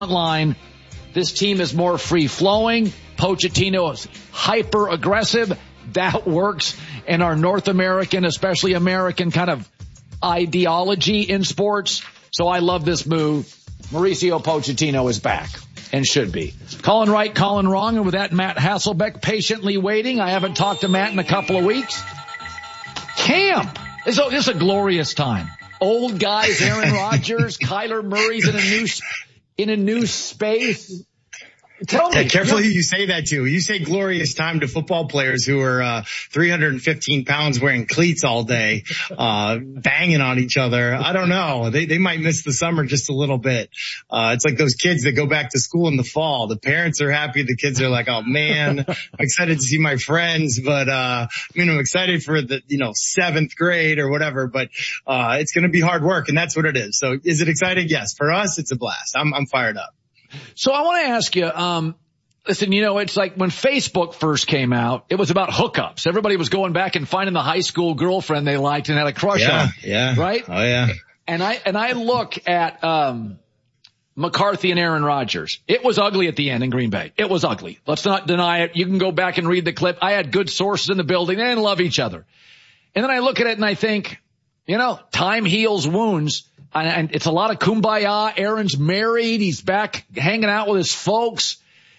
line. This team is more free-flowing. Pochettino is hyper-aggressive. That works in our North American, especially American kind of ideology in sports. So I love this move. Mauricio Pochettino is back and should be. Colin right, Colin wrong. And with that, Matt Hasselbeck patiently waiting. I haven't talked to Matt in a couple of weeks. Camp. This is a glorious time. Old guys, Aaron Rodgers, Kyler Murray's in a new space. Tell me. Careful who you say that to. You say glorious time to football players who are 315 pounds wearing cleats all day, banging on each other. I don't know. They might miss the summer just a little bit. It's like those kids that go back to school in the fall. The parents are happy. The kids are like, oh man, I'm excited to see my friends. But, I'm excited for the, 7th grade or whatever, but, it's going to be hard work and that's what it is. So is it exciting? Yes. For us, it's a blast. I'm fired up. So I want to ask you, listen, it's like when Facebook first came out, it was about hookups. Everybody was going back and finding the high school girlfriend they liked and had a crush on. Yeah. Right? Oh yeah. And I look at, McCarthy and Aaron Rodgers. It was ugly at the end in Green Bay. It was ugly. Let's not deny it. You can go back and read the clip. I had good sources in the building. They didn't love each other. And then I look at it and I think, time heals wounds. And it's a lot of kumbaya. Aaron's married. He's back hanging out with his folks.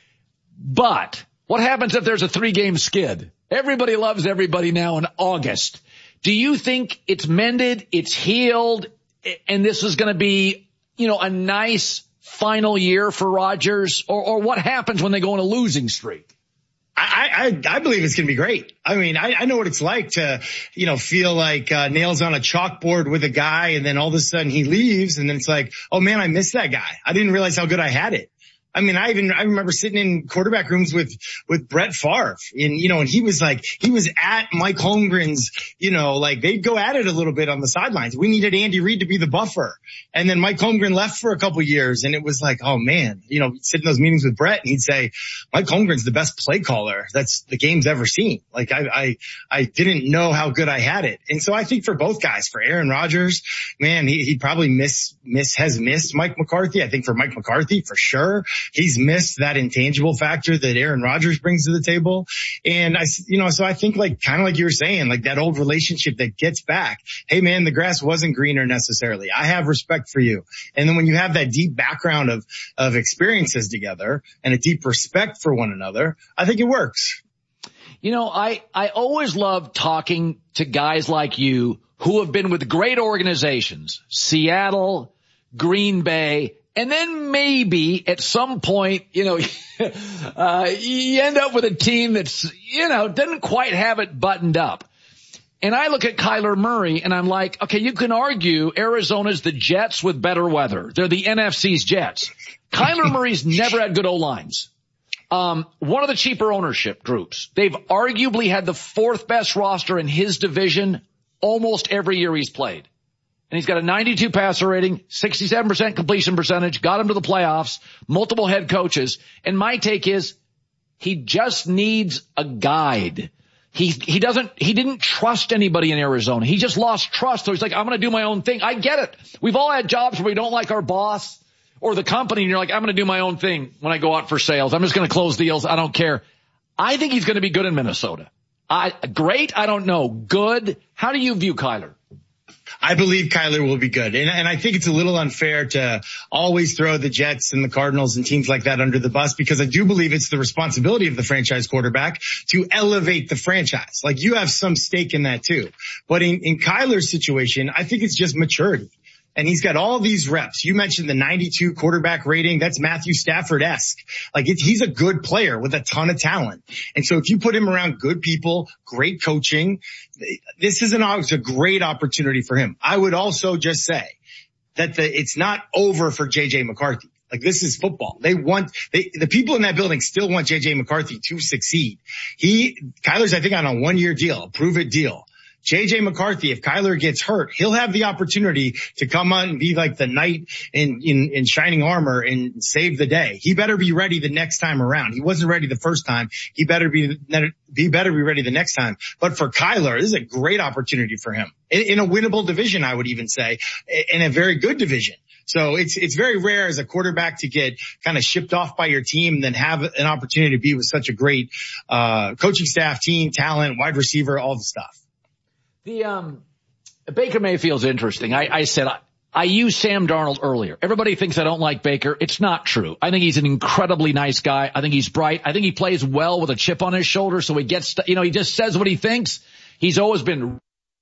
But what happens if there's a 3-game skid? Everybody loves everybody now in August. Do you think it's mended, it's healed, and this is going to be, a nice final year for Rodgers? Or what happens when they go on a losing streak? I believe it's going to be great. I know what it's like to, feel like, nails on a chalkboard with a guy and then all of a sudden he leaves and then it's like, oh man, I miss that guy. I didn't realize how good I had it. I remember sitting in quarterback rooms with Brett Favre and, and he was at Mike Holmgren's, they'd go at it a little bit on the sidelines. We needed Andy Reid to be the buffer. And then Mike Holmgren left for a couple years and it was like, oh man, sit in those meetings with Brett and he'd say, Mike Holmgren's the best play caller that's the game's ever seen. I didn't know how good I had it. And so I think for both guys, for Aaron Rodgers, man, he probably has missed Mike McCarthy. I think for Mike McCarthy, for sure. He's missed that intangible factor that Aaron Rodgers brings to the table. And so I think kind of like you were saying, that old relationship that gets back. Hey man, the grass wasn't greener necessarily. I have respect for you. And then when you have that deep background of experiences together and a deep respect for one another, I think it works. I always love talking to guys like you who have been with great organizations, Seattle, Green Bay, and then maybe at some point, you end up with a team that's, doesn't quite have it buttoned up. And I look at Kyler Murray and I'm like, okay, you can argue Arizona's the Jets with better weather. They're the NFC's Jets. Kyler Murray's never had good O-lines. One of the cheaper ownership groups. They've arguably had the 4th best roster in his division almost every year he's played. And he's got a 92 passer rating, 67% completion percentage, got him to the playoffs, multiple head coaches. And my take is he just needs a guide. He didn't trust anybody in Arizona. He just lost trust. So he's like, I'm going to do my own thing. I get it. We've all had jobs where we don't like our boss or the company. And you're like, I'm going to do my own thing when I go out for sales. I'm just going to close deals. I don't care. I think he's going to be good in Minnesota. Great. I don't know. Good. How do you view Kyler? I believe Kyler will be good. And I think it's a little unfair to always throw the Jets and the Cardinals and teams like that under the bus because I do believe it's the responsibility of the franchise quarterback to elevate the franchise. You have some stake in that too. But in Kyler's situation, I think it's just maturity. And he's got all these reps. You mentioned the 92 quarterback rating. That's Matthew Stafford-esque. He's a good player with a ton of talent. And so if you put him around good people, great coaching, this is a great opportunity for him. I would also just say that it's not over for JJ McCarthy. This is football. The people in that building still want JJ McCarthy to succeed. Kyler's, I think, on a 1-year deal, a prove-it deal. JJ McCarthy, if Kyler gets hurt, he'll have the opportunity to come on and be like the knight in shining armor and save the day. He better be ready the next time around. He wasn't ready the first time. He better be ready the next time. But for Kyler, this is a great opportunity for him in a winnable division, I would even say, in a very good division. So it's very rare as a quarterback to get kind of shipped off by your team and then have an opportunity to be with such a great, coaching staff, team, talent, wide receiver, all the stuff. The, Baker Mayfield's interesting. I said, I used Sam Darnold earlier. Everybody thinks I don't like Baker. It's not true. I think he's an incredibly nice guy. I think he's bright. I think he plays well with a chip on his shoulder. So he gets, he just says what he thinks. He's always been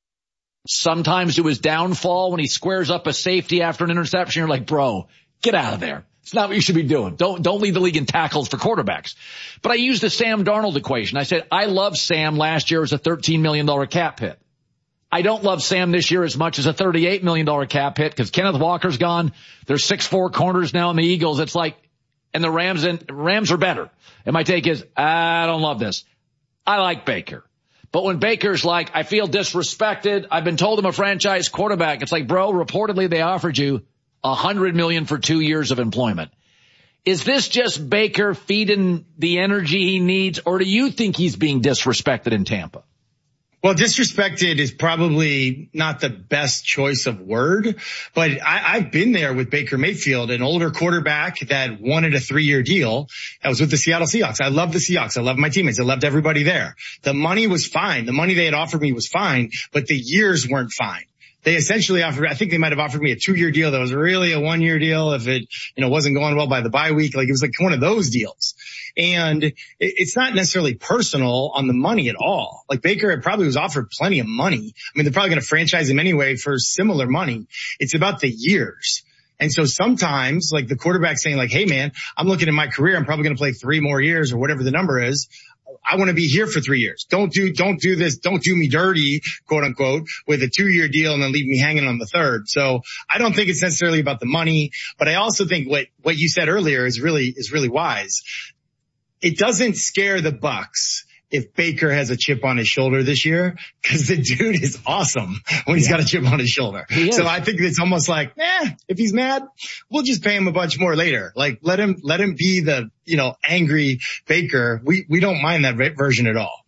sometimes to his downfall when he squares up a safety after an interception. You're like, bro, get out of there. It's not what you should be doing. Don't lead the league in tackles for quarterbacks. But I used the Sam Darnold equation. I said, I love Sam last year as a $13 million cap hit. I don't love Sam this year as much as a $38 million cap hit because Kenneth Walker's gone. There's 6'4" corners now in the Eagles. It's like, and the Rams are better. And my take is, I don't love this. I like Baker. But when Baker's like, I feel disrespected. I've been told I'm a franchise quarterback. It's like, bro, reportedly they offered you $100 million for 2 years of employment. Is this just Baker feeding the energy he needs, or do you think he's being disrespected in Tampa? Well, disrespected is probably not the best choice of word, but I've been there with Baker Mayfield, an older quarterback that wanted a 3-year deal. That was with the Seattle Seahawks. I love the Seahawks. I love my teammates. I loved everybody there. The money was fine. The money they had offered me was fine, but the years weren't fine. They essentially offered, I think they might have offered me a 2-year deal that was really a 1-year deal if it, wasn't going well by the bye week. Like it was like one of those deals. And it's not necessarily personal on the money at all. Like Baker probably was offered plenty of money. I mean, they're probably going to franchise him anyway for similar money. It's about the years. And so sometimes like the quarterback saying like, hey man, I'm looking at my career. I'm probably going to play 3 more years or whatever the number is. I want to be here for 3 years. Don't do this. Don't do me dirty, quote unquote, with a 2-year deal and then leave me hanging on the third. So I don't think it's necessarily about the money, but I also think what you said earlier is really wise. It doesn't scare the Bucs if Baker has a chip on his shoulder this year, because the dude is awesome when he's got a chip on his shoulder. So I think it's almost like, if he's mad, we'll just pay him a bunch more later. Like let him be the, angry Baker. We don't mind that version at all.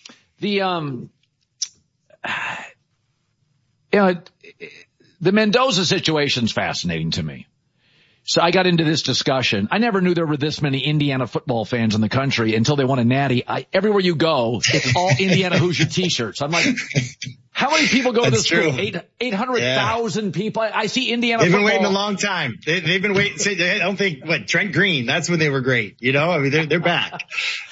The Mendoza situation's fascinating to me. So I got into this discussion. I never knew there were this many Indiana football fans in the country until they won a natty. Everywhere you go, it's all Indiana Hoosier t-shirts. I'm like, how many people go to this school? 800,000 people. I see Indiana football. They've been waiting a long time. They've been waiting. I don't think, Trent Green, that's when they were great. I mean, they're back.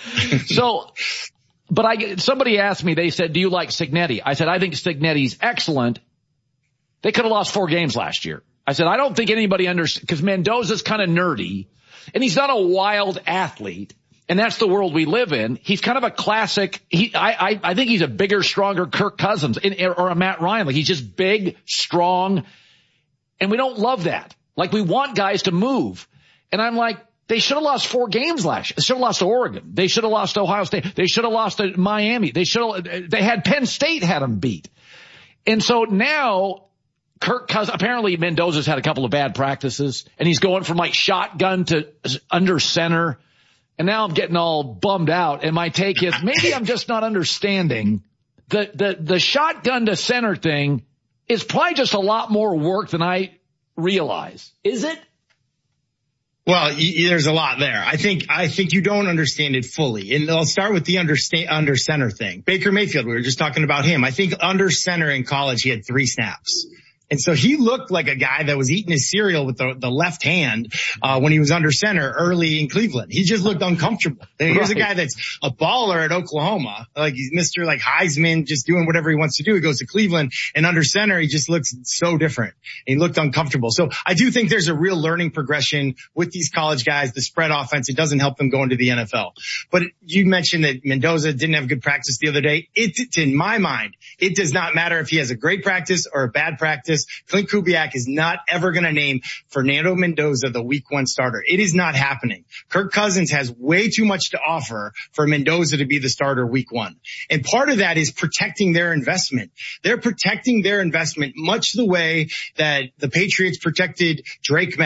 Somebody asked me, they said, do you like Cignetti? I said, I think Cignetti's excellent. They could have lost 4 games last year. I said, I don't think anybody understands, because Mendoza's kind of nerdy, and he's not a wild athlete, and that's the world we live in. He's kind of a classic. I think he's a bigger, stronger Kirk Cousins or a Matt Ryan. Like he's just big, strong, and we don't love that. Like we want guys to move. And I'm like, they should have lost 4 games last year. They should have lost to Oregon. They should have lost to Ohio State. They should have lost to Miami. They had Penn State had them beat. And so now, Kirk Cousins, apparently Mendoza's had a couple of bad practices and he's going from like shotgun to under center. And now I'm getting all bummed out. And my take is maybe I'm just not understanding the shotgun to center thing is probably just a lot more work than I realize. Is it? Well, there's a lot there. I think you don't understand it fully. And I'll start with the under center thing. Baker Mayfield, we were just talking about him. I think under center in college, he had 3 snaps. And so he looked like a guy that was eating his cereal with the left hand when he was under center early in Cleveland. He just looked uncomfortable. And here's a guy that's a baller at Oklahoma. Like he's Mr. like Heisman, just doing whatever he wants to do. He goes to Cleveland and under center, he just looks so different. He looked uncomfortable. So I do think there's a real learning progression with these college guys. The spread offense, it doesn't help them go into the NFL. But you mentioned that Mendoza didn't have good practice the other day. In my mind, it does not matter if he has a great practice or a bad practice. Clint Kubiak is not ever going to name Fernando Mendoza the week 1 starter. It is not happening. Kirk Cousins has way too much to offer for Mendoza to be the starter week 1. And part of that is protecting their investment. They're protecting their investment much the way that the Patriots protected Drake May.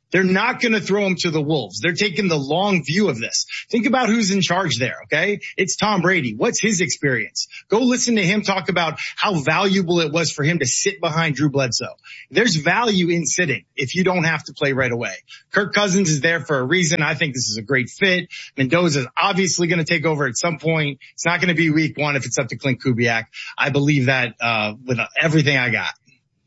They're not going to throw him to the wolves. They're taking the long view of this. Think about who's in charge there, okay? It's Tom Brady. What's his experience? Go listen to him talk about how valuable it was for him to sit behind Drew Bledsoe. There's value in sitting if you don't have to play right away. Kirk Cousins is there for a reason. I think this is a great fit. Mendoza's obviously going to take over at some point. It's not going to be week 1 if it's up to Clint Kubiak. I believe that with everything I got.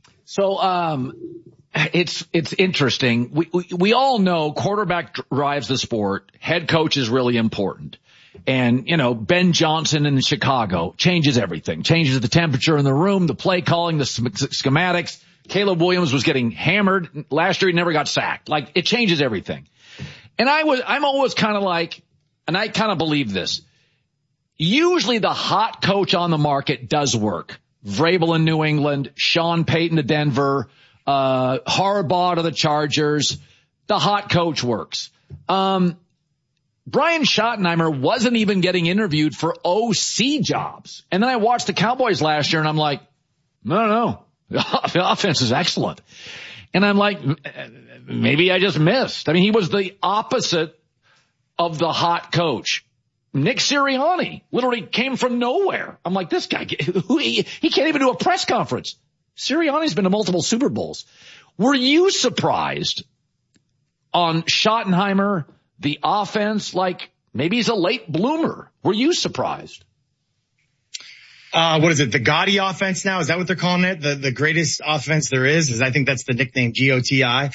So, it's interesting. We all know quarterback drives the sport. Head coach is really important. And, Ben Johnson in Chicago changes everything, changes the temperature in the room, the play calling, the schematics. Caleb Williams was getting hammered last year. He never got sacked. Like, it changes everything. And I'm always kind of like, and I kind of believe this. Usually the hot coach on the market does work. Vrabel in New England, Sean Payton to Denver, Harbaugh to the Chargers. The hot coach works. Brian Schottenheimer wasn't even getting interviewed for OC jobs. And then I watched the Cowboys last year and I'm like, no. The offense is excellent. And I'm like, maybe I just missed. I mean, he was the opposite of the hot coach. Nick Sirianni literally came from nowhere. I'm like, this guy, he can't even do a press conference. Sirianni's been to multiple Super Bowls. Were you surprised on Schottenheimer, the offense? Like, maybe he's a late bloomer. Were you surprised? What is it? The Gotti offense now? Is that what they're calling it? The greatest offense there is I think that's the nickname, GOTI.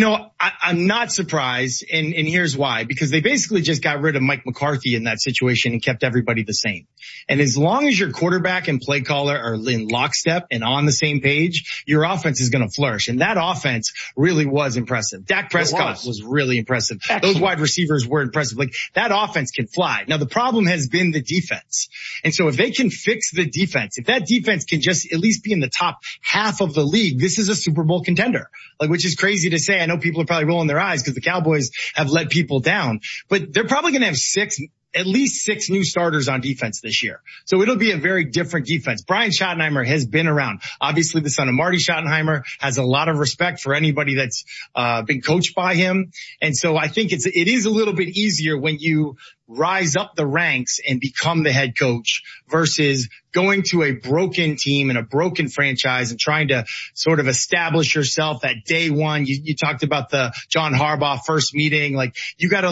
I'm not surprised. And here's why, because they basically just got rid of Mike McCarthy in that situation and kept everybody the same. And as long as your quarterback and play caller are in lockstep and on the same page, your offense is going to flourish. And that offense really was impressive. Dak Prescott was really impressive. Excellent. Those wide receivers were impressive. Like, that offense can fly. Now, the problem has been the defense. And so if they can fix the defense, if that defense can just at least be in the top half of the league, this is a Super Bowl contender. Like, which is crazy to say. I know people are probably rolling their eyes because the Cowboys have let people down, but they're probably going to have at least six new starters on defense this year. So it'll be a very different defense. Brian Schottenheimer has been around. Obviously, the son of Marty Schottenheimer has a lot of respect for anybody that's been coached by him. And so I think it is a little bit easier when you rise up the ranks and become the head coach versus going to a broken team and a broken franchise and trying to sort of establish yourself at day one. You talked about the John Harbaugh first meeting. Like, you got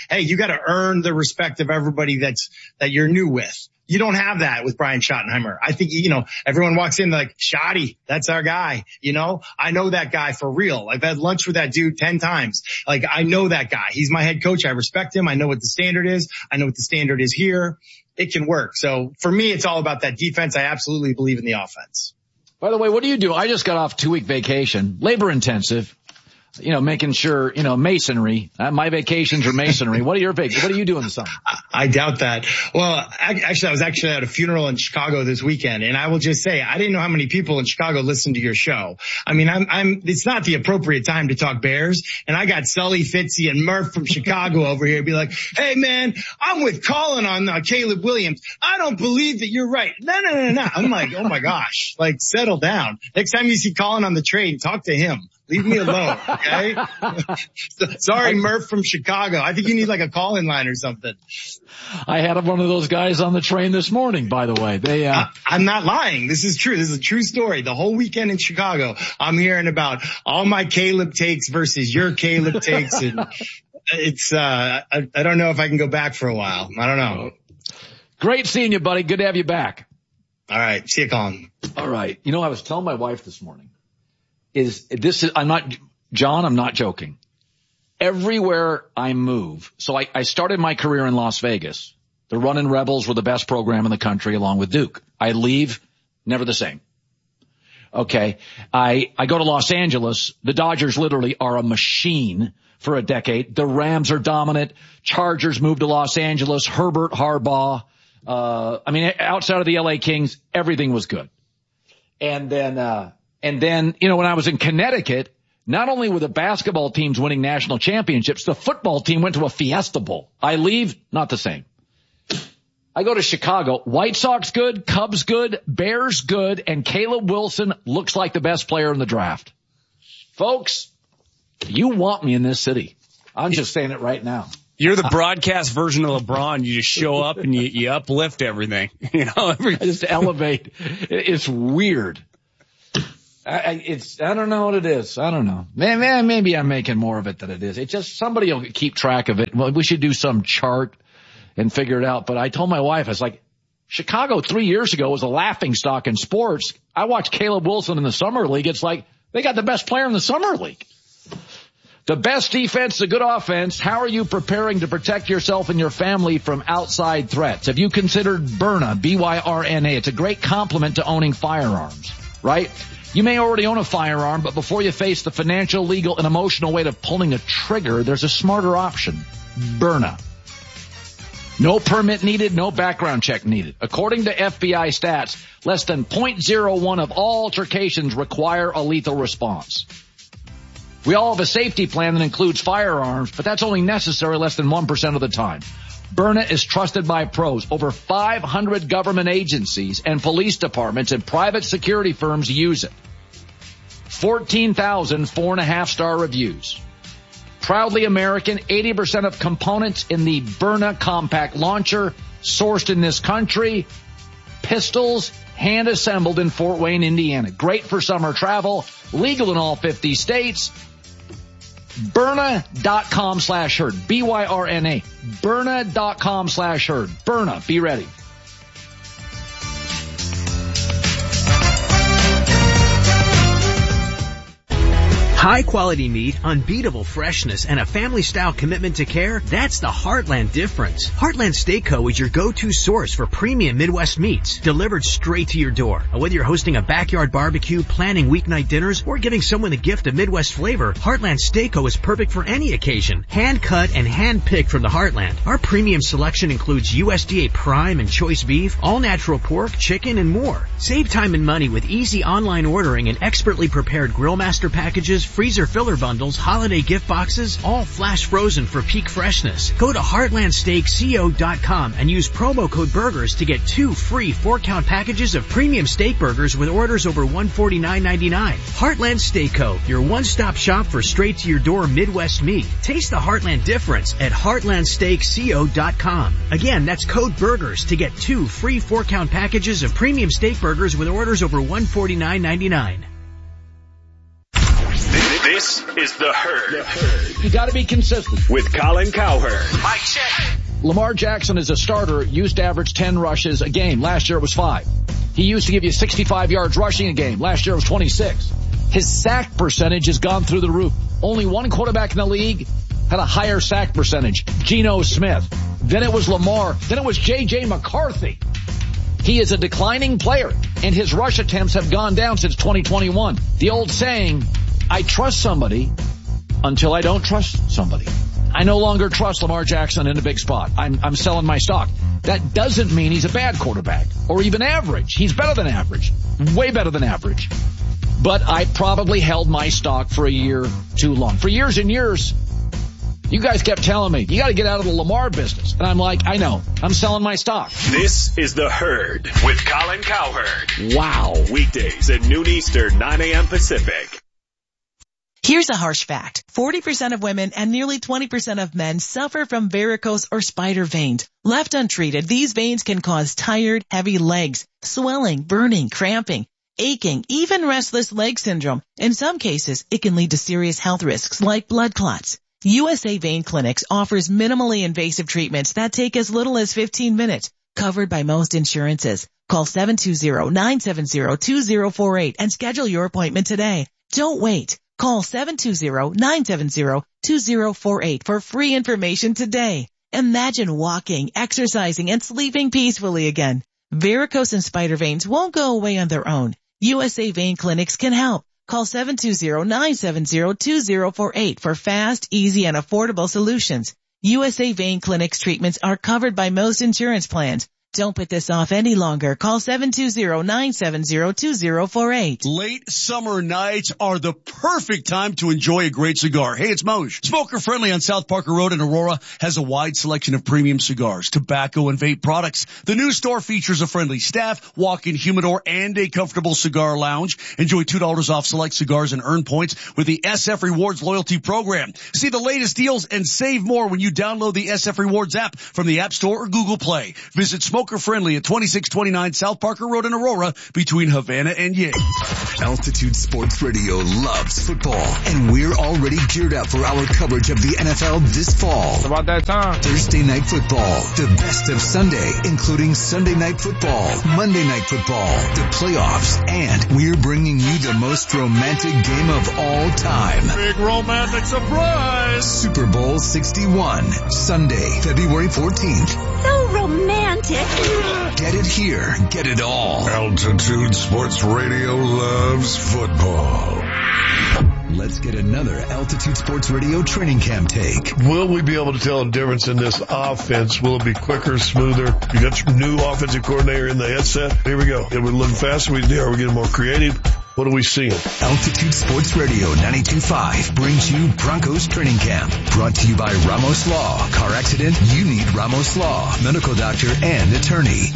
to earn the respect of everybody that you're new with. You don't have that with Brian Schottenheimer. I think, everyone walks in like, Schotty, that's our guy. I know that guy for real. I've had lunch with that dude 10 times. Like, I know that guy. He's my head coach. I respect him. I know what the standard is. I know what the standard is here. It can work. So for me, it's all about that defense. I absolutely believe in the offense. By the way, what do you do? I just got off 2-week vacation, labor intensive. Making sure, masonry. My vacations are masonry. What are you doing in the summer? I doubt that. Well, actually, I was actually at a funeral in Chicago this weekend, and I will just say, I didn't know how many people in Chicago listen to your show. I mean, it's not the appropriate time to talk Bears, and I got Sully, Fitzy, and Murph from Chicago over here be like, hey man, I'm with Colin on Caleb Williams. I don't believe that you're right. No. I'm like, oh my gosh, like, settle down. Next time you see Colin on the train, talk to him. Leave me alone, okay? Sorry, Murph from Chicago. I think you need like a call-in line or something. I had one of those guys on the train this morning, by the way. I'm not lying. This is true. This is a true story. The whole weekend in Chicago, I'm hearing about all my Caleb takes versus your Caleb takes. And it's, I don't know if I can go back for a while. I don't know. Great seeing you, buddy. Good to have you back. All right. See you, Colin. All right. I was telling my wife this morning. I'm not joking. Everywhere I move. So I started my career in Las Vegas. The Runnin' Rebels were the best program in the country along with Duke. I leave, never the same. Okay. I go to Los Angeles. The Dodgers literally are a machine for a decade. The Rams are dominant. Chargers moved to Los Angeles. Herbert, Harbaugh. Outside of the LA Kings, everything was good. And then, when I was in Connecticut, not only were the basketball teams winning national championships, the football team went to a Fiesta Bowl. I leave, not the same. I go to Chicago. White Sox good, Cubs good, Bears good, and Caleb Wilson looks like the best player in the draft. Folks, You want me in this city. I'm just saying it right now. You're the broadcast version of LeBron. You just show up and you uplift everything. I just elevate. It's weird. I don't know what it is. I don't know. Maybe I'm making more of it than it is. It's just somebody will keep track of it. Well, we should do some chart and figure it out. But I told my wife, I was like, Chicago 3 years ago was a laughing stock in sports. I watched Caleb Wilson in the summer league. It's like they got the best player in the summer league. The best defense, the good offense. How are you preparing to protect yourself and your family from outside threats? Have you considered Byrna, B-Y-R-N-A? It's a great complement to owning firearms, right? You may already own a firearm, but before you face the financial, legal, and emotional weight of pulling a trigger, there's a smarter option. Byrna. No permit needed, no background check needed. According to FBI stats, less than 0.01 of all altercations require a lethal response. We all have a safety plan that includes firearms, but that's only necessary less than 1% of the time. Byrna is trusted by pros. Over 500 government agencies and police departments and private security firms use it. 14,000 4.5-star reviews. Proudly American, 80% of components in the Byrna compact launcher sourced in this country. Pistols hand assembled in Fort Wayne, Indiana. Great for summer travel. Legal in all 50 states. Byrna.com/herd. B-Y-R-N-A. Byrna.com/herd. Byrna. Be ready. High quality meat, unbeatable freshness, and a family style commitment to care, that's the Heartland difference. Heartland Steak Co. is your go-to source for premium Midwest meats, delivered straight to your door. Whether you're hosting a backyard barbecue, planning weeknight dinners, or giving someone a gift of Midwest flavor, Heartland Steak Co. is perfect for any occasion. Hand cut and hand picked from the Heartland. Our premium selection includes USDA prime and choice beef, all natural pork, chicken, and more. Save time and money with easy online ordering and expertly prepared Grillmaster packages, freezer filler bundles, holiday gift boxes, all flash frozen for peak freshness. Go to heartlandsteakco.com and use promo code BURGERS to get 2 free 4-count packages of premium steak burgers with orders over $149.99. Heartland Steak Co., your one-stop shop for straight-to-your-door Midwest meat. Taste the Heartland difference at heartlandsteakco.com. Again, that's code BURGERS to get 2 free 4-count packages of premium steak burgers with orders over $149.99. This is The Herd. You got to be consistent. With Colin Cowherd. Mic check. Lamar Jackson as a starter used to average 10 rushes a game. Last year it was 5. He used to give you 65 yards rushing a game. Last year it was 26. His sack percentage has gone through the roof. Only one quarterback in the league had a higher sack percentage, Geno Smith. Then it was Lamar. Then it was J.J. McCarthy. He is a declining player, and his rush attempts have gone down since 2021. The old saying, I trust somebody until I don't trust somebody. I no longer trust Lamar Jackson in a big spot. I'm selling my stock. That doesn't mean he's a bad quarterback or even average. He's better than average, way better than average. But I probably held my stock for a year too long. For years and years, you guys kept telling me, you got to get out of the Lamar business. And I'm like, I know. I'm selling my stock. This is The Herd with Colin Cowherd. Wow. Weekdays at noon Eastern, 9 a.m. Pacific. Here's a harsh fact. 40% of women and nearly 20% of men suffer from varicose or spider veins. Left untreated, these veins can cause tired, heavy legs, swelling, burning, cramping, aching, even restless leg syndrome. In some cases, it can lead to serious health risks like blood clots. USA Vein Clinics offers minimally invasive treatments that take as little as 15 minutes, covered by most insurances. Call 720-970-2048 and schedule your appointment today. Don't wait. Call 720-970-2048 for free information today. Imagine walking, exercising, and sleeping peacefully again. Varicose and spider veins won't go away on their own. USA Vein Clinics can help. Call 720-970-2048 for fast, easy, and affordable solutions. USA Vein Clinics treatments are covered by most insurance plans. Don't put this off any longer. Call 720-970-2048. Late summer nights are the perfect time to enjoy a great cigar. Hey, it's Moj. Smoker Friendly on South Parker Road in Aurora has a wide selection of premium cigars, tobacco, and vape products. The new store features a friendly staff, walk-in humidor, and a comfortable cigar lounge. Enjoy $2 off select cigars and earn points with the SF Rewards loyalty program. See the latest deals and save more when you download the SF Rewards app from the App Store or Google Play. Visit Smoker Friendly at 2629 South Parker Road in Aurora between Havana and Yates. Altitude Sports Radio loves football, and we're already geared up for our coverage of the NFL this fall. It's about that time. Thursday Night Football, the best of Sunday, including Sunday Night Football, Monday Night Football, the playoffs, and we're bringing you the most romantic game of all time. Big romantic surprise. Super Bowl 61, Sunday, February 14th. So romantic. Get it here, get it all. Altitude Sports Radio loves football. Let's get another Altitude Sports Radio training camp take. Will we be able to tell a difference in this offense? Will it be quicker, smoother? You got your new offensive coordinator in the headset. Here we go. Are we looking faster? Are we getting more creative? What are we seeing? Altitude Sports Radio 92.5 brings you Broncos Training Camp. Brought to you by Ramos Law. Car accident? You need Ramos Law. Medical doctor and attorney.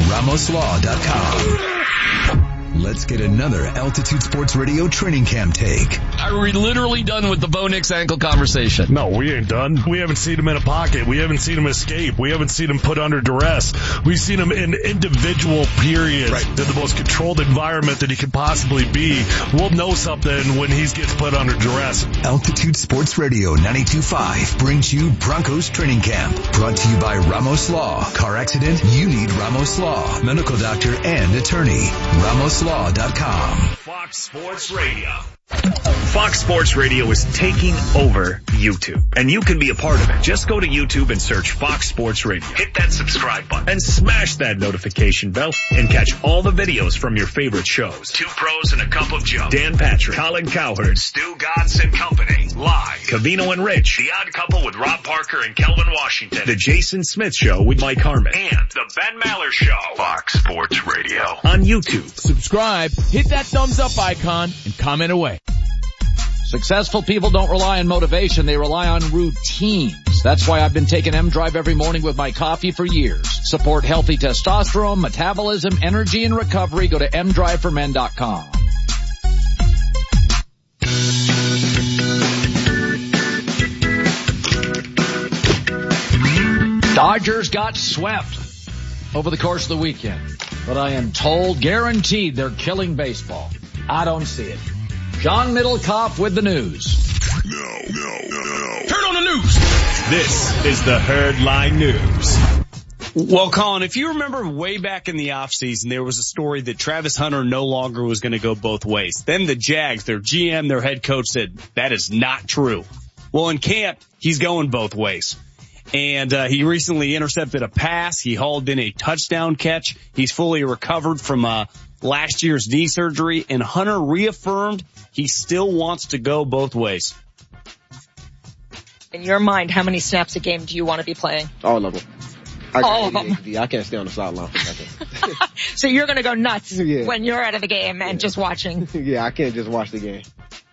RamosLaw.com. Let's get another Altitude Sports Radio training camp take. Are we literally done with the Bo Nix ankle conversation? No, we ain't done. We haven't seen him in a pocket. We haven't seen him escape. We haven't seen him put under duress. We've seen him in individual periods, in the most controlled environment that he could possibly be. We'll know something when he gets put under duress. Altitude Sports Radio 92.5 brings you Broncos Training Camp. Brought to you by Ramos Law. Car accident? You need Ramos Law. Medical doctor and attorney. RamosLaw.com. Fox Sports Radio. Fox Sports Radio is taking over YouTube, and you can be a part of it. Just go to YouTube and search Fox Sports Radio. Hit that subscribe button and smash that notification bell and catch all the videos from your favorite shows. Two Pros and a Cup of Joe. Dan Patrick, Colin Cowherd, Stu Godson Company, live. Covino and Rich, The Odd Couple with Rob Parker and Kelvin Washington. The Jason Smith Show with Mike Harmon. And The Ben Maller Show. Fox Sports Radio on YouTube. Subscribe, hit that thumbs up icon, and comment away. Successful people don't rely on motivation, they rely on routines. That's why I've been taking M-Drive every morning with my coffee for years. Support healthy testosterone, metabolism, energy, and recovery. Go to mdriveformen.com. Dodgers got swept over the course of the weekend, but I am told, guaranteed, they're killing baseball. I don't see it. John Middlecoff with the news. No. Turn on the news. This is the Herdline News. Well, Colin, if you remember way back in the offseason, there was a story that Travis Hunter no longer was going to go both ways. Then the Jags, their GM, their head coach said, that is not true. Well, in camp, he's going both ways. And he recently intercepted a pass. He hauled in a touchdown catch. He's fully recovered from last year's knee surgery. And Hunter reaffirmed he still wants to go both ways. In your mind, how many snaps a game do you want to be playing? All of them. All of them. I can't stay on the sideline for nothing. So you're going to go nuts when you're out of the game and just watching. Yeah, I can't just watch the game.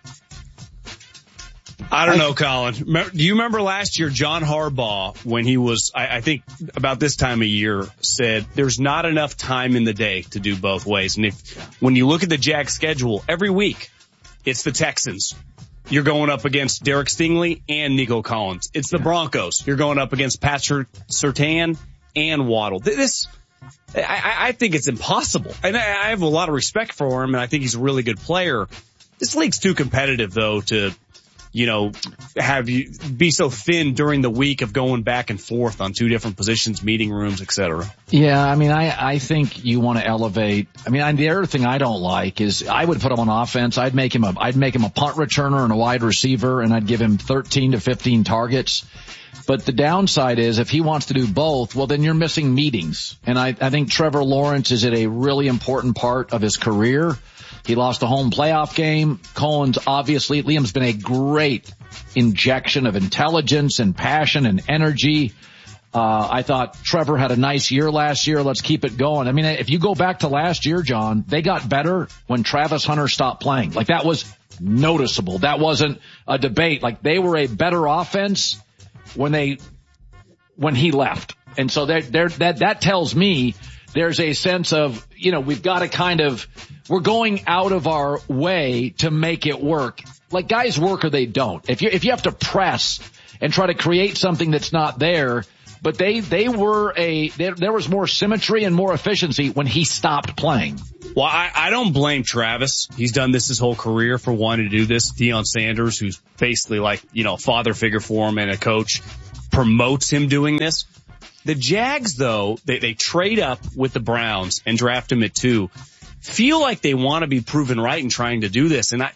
I don't know, Colin. Do you remember last year John Harbaugh, when he was, I think about this time of year, said there's not enough time in the day to do both ways. And when you look at the Jags schedule, every week it's the Texans. You're going up against Derek Stingley and Nico Collins. It's the Broncos. You're going up against Patrick Surtain and Waddle. I think it's impossible. And I have a lot of respect for him, and I think he's a really good player. This league's too competitive, though, to have you be so thin during the week of going back and forth on two different positions, meeting rooms, etc. Yeah, I mean, I think you want to elevate. I mean, the other thing I don't like is I would put him on offense. I'd make him a punt returner and a wide receiver, and I'd give him 13 to 15 targets. But the downside is if he wants to do both, well, then you're missing meetings. And I think Trevor Lawrence is at a really important part of his career. He lost a home playoff game. Collins, obviously, Liam's been a great injection of intelligence and passion and energy. I thought Trevor had a nice year last year. Let's keep it going. I mean, if you go back to last year, John, they got better when Travis Hunter stopped playing. Like, that was noticeable. That wasn't a debate. Like, they were a better offense when he left. And so that tells me there's a sense of, we've got to we're going out of our way to make it work. Like, guys work or they don't. If you have to press and try to create something that's not there, but there was more symmetry and more efficiency when he stopped playing. Well, I don't blame Travis. He's done this his whole career for wanting to do this. Deion Sanders, who's basically like, a father figure for him and a coach, promotes him doing this. The Jags, though, they trade up with the Browns and draft him at 2. Feel like they want to be proven right in trying to do this. And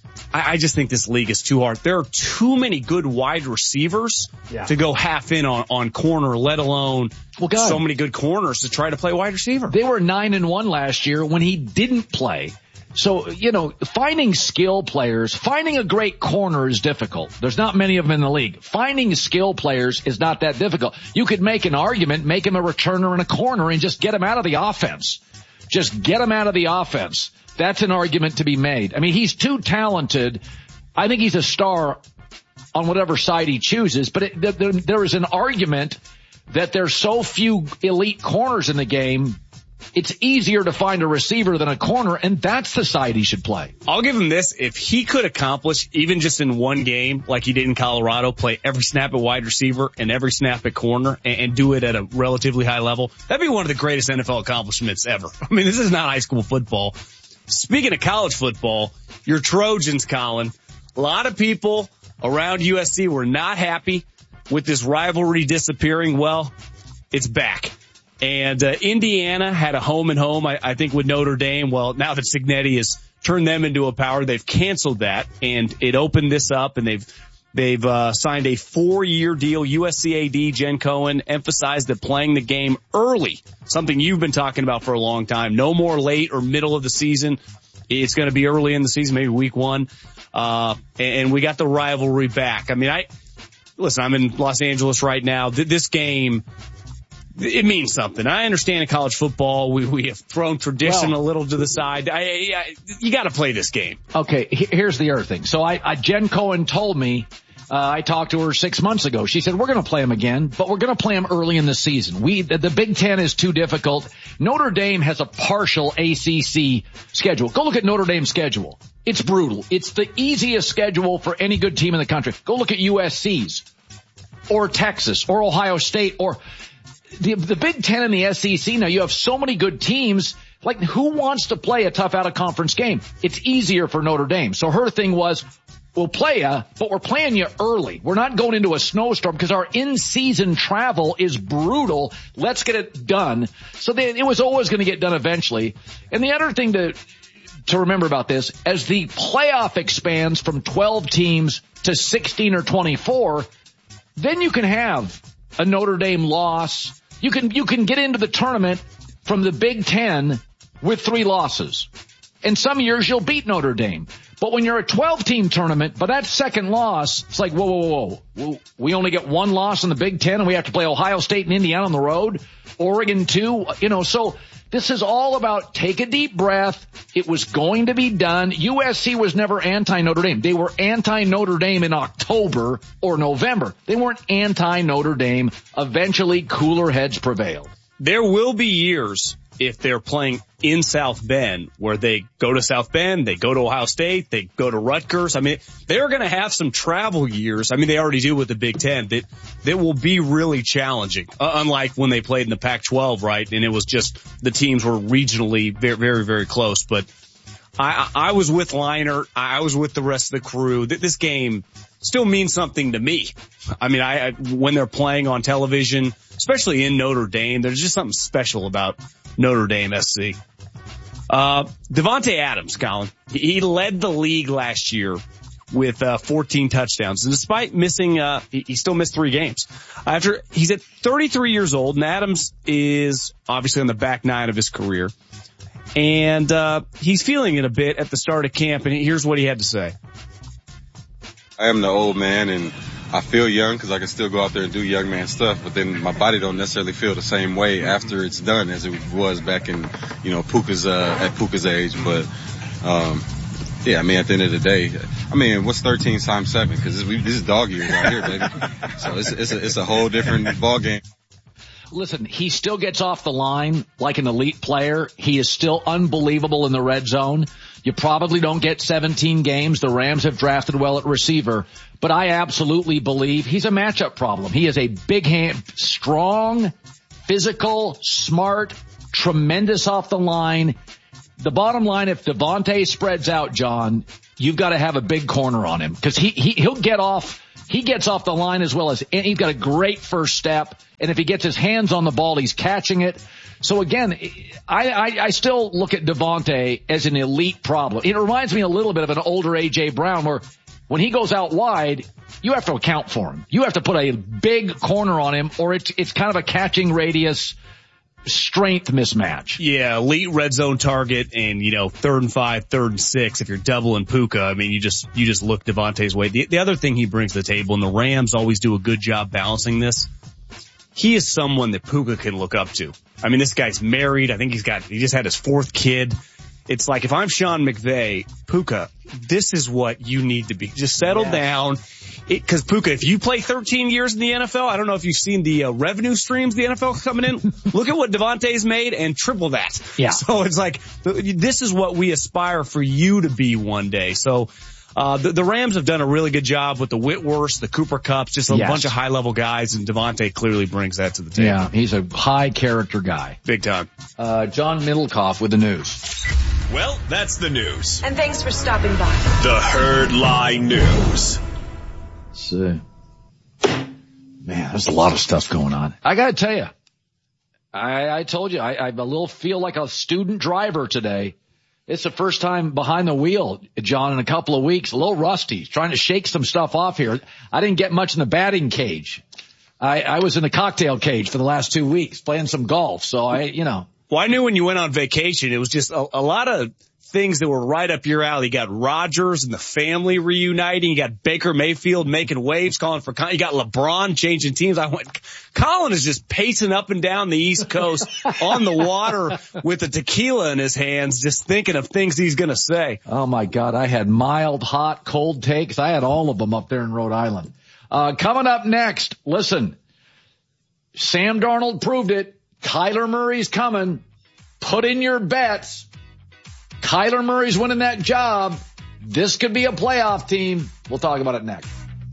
I just think this league is too hard. There are too many good wide receivers to go half in on corner, let alone so many good corners to try to play wide receiver. They were 9-1 last year when he didn't play. So, finding skill players, finding a great corner is difficult. There's not many of them in the league. Finding skill players is not that difficult. You could make an argument, make him a returner and a corner and just get him out of the offense. Just get him out of the offense. That's an argument to be made. I mean, he's too talented. I think he's a star on whatever side he chooses, but there is an argument that there's so few elite corners in the game. It's easier to find a receiver than a corner, and that's the side he should play. I'll give him this. If he could accomplish, even just in one game, like he did in Colorado, play every snap at wide receiver and every snap at corner and do it at a relatively high level, that'd be one of the greatest NFL accomplishments ever. I mean, this is not high school football. Speaking of college football, your Trojans, Colin, a lot of people around USC were not happy with this rivalry disappearing. Well, it's back. And Indiana had a home and home, I think, with Notre Dame. Well, now that Cignetti has turned them into a power, they've canceled that, and it opened this up, and they've signed a 4-year deal. USC AD Jen Cohen emphasized that playing the game early, something you've been talking about for a long time. No more late or middle of the season. It's going to be early in the season, maybe week 1. And we got the rivalry back. I mean, I'm in Los Angeles right now. This game, it means something. I understand in college football, we have thrown tradition a little to the side. You got to play this game. Okay, here's the other thing. So Jen Cohen told me, I talked to her 6 months ago. She said, we're going to play him again, but we're going to play him early in the season. The Big Ten is too difficult. Notre Dame has a partial ACC schedule. Go look at Notre Dame's schedule. It's brutal. It's the easiest schedule for any good team in the country. Go look at USC's or Texas or Ohio State or the Big Ten and the SEC. Now you have so many good teams. Like, who wants to play a tough out-of-conference game? It's easier for Notre Dame. So her thing was, we'll play you, but we're playing you early. We're not going into a snowstorm because our in-season travel is brutal. Let's get it done. So it was always going to get done eventually. And the other thing to remember about this, as the playoff expands from 12 teams to 16 or 24, then you can have a Notre Dame loss. You can get into the tournament from the Big Ten with 3 losses. And some years you'll beat Notre Dame. But when you're a 12-team tournament, by that second loss, it's like, whoa. We only get 1 loss in the Big Ten and we have to play Ohio State and Indiana on the road. Oregon too. So this is all about take a deep breath. It was going to be done. USC was never anti-Notre Dame. They were anti-Notre Dame in October or November. They weren't anti-Notre Dame. Eventually, cooler heads prevailed. There will be years, if they're playing in South Bend, where they go to South Bend, they go to Ohio State, they go to Rutgers. I mean, they're going to have some travel years. I mean, they already do with the Big Ten. That will be really challenging, unlike when they played in the Pac-12, right? And it was just the teams were regionally very, very, very close. But I was with Leinart. I was with the rest of the crew. This game still means something to me. I mean, when they're playing on television, especially in Notre Dame, there's just something special about Notre Dame SC. Devontae Adams, Colin, he led the league last year with 14 touchdowns. And despite missing, he still missed 3 games. He's at 33 years old, and Adams is obviously on the back 9 of his career. And he's feeling it a bit at the start of camp, and here's what he had to say. I am the old man, and I feel young because I can still go out there and do young man stuff, but then my body don't necessarily feel the same way after it's done as it was back in, Puka's age. But, yeah, I mean, at the end of the day, I mean, what's 13 times 7? Because this is dog years right here, baby. So it's a whole different ball game. Listen, he still gets off the line like an elite player. He is still unbelievable in the red zone. You probably don't get 17 games. The Rams have drafted well at receiver, but I absolutely believe he's a matchup problem. He is a big hand, strong, physical, smart, tremendous off the line. The bottom line, if Devontae spreads out, John, you've got to have a big corner on him because he'll get off. He gets off the line as well as he's got a great first step. And if he gets his hands on the ball, he's catching it. So again, I still look at Devontae as an elite problem. It reminds me a little bit of an older A.J. Brown where when he goes out wide, you have to account for him. You have to put a big corner on him or it's kind of a catching radius strength mismatch. Yeah, elite red zone target and, 3rd and 5, 3rd and 6. If you're doubling Puka, I mean, you just look Devontae's way. The other thing he brings to the table, and the Rams always do a good job balancing this, he is someone that Puka can look up to. I mean, this guy's married. I think he just had his 4th kid. It's like if I'm Sean McVay, Puka, this is what you need to be. Just settle down. Because Puka, if you play 13 years in the NFL, I don't know if you've seen the revenue streams the NFL coming in. Look at what Devontae's made and triple that. Yeah. So it's like, this is what we aspire for you to be one day. So the Rams have done a really good job with the Whitworths, the Cooper Kupps, just a bunch of high-level guys, and Devontae clearly brings that to the table. Yeah, he's a high-character guy. Big time. John Middlecoff with the news. Well, that's the news. And thanks for stopping by. The Herd Lie News. Man, there's a lot of stuff going on. I gotta tell you, I told you, I a little feel like a student driver today. It's the first time behind the wheel, John, in a couple of weeks. A little rusty, trying to shake some stuff off here. I didn't get much in the batting cage. I was in the cocktail cage for the last 2 weeks playing some golf. So Well, I knew when you went on vacation, it was just a lot of things that were right up your alley. You got Rodgers and the family reuniting. You got Baker Mayfield making waves, calling for, you got LeBron changing teams. I went, Colin is just pacing up and down the East Coast on the water with a tequila in his hands, just thinking of things he's going to say. Oh my God. I had mild, hot, cold takes. I had all of them up there in Rhode Island. Coming up next, listen, Sam Darnold proved it. Kyler Murray's coming. Put in your bets. Kyler Murray's winning that job. This could be a playoff team. We'll talk about it next.